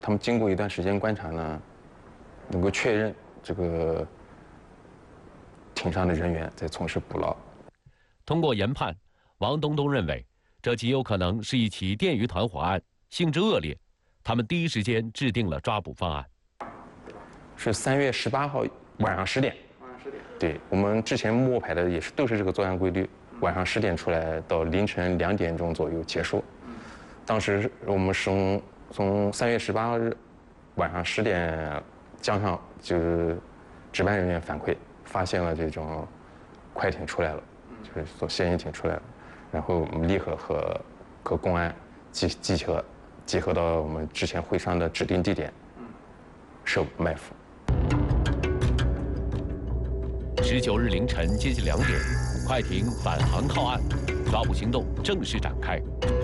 他们经过一段时间观察呢，能够确认这个艇上的人员在从事捕捞。 通过研判，王东东认为，这极有可能是一起电鱼团伙案，性质恶劣。他们第一时间制定了抓捕方案。 是3月18号晚上10点。晚上10点。对，我们之前摸排的也是都是这个作案规律，晚上10点出来，到凌晨2点钟左右结束。当时我们是从3月18日晚上10点，江上就是值班人员反馈，发现了这种快艇出来了，就是说嫌疑艇出来了，然后我们立刻和公安集合到我们之前会上的指定地点，设埋伏。 19日凌晨接近2点，快艇返航靠岸，抓捕行动正式展开。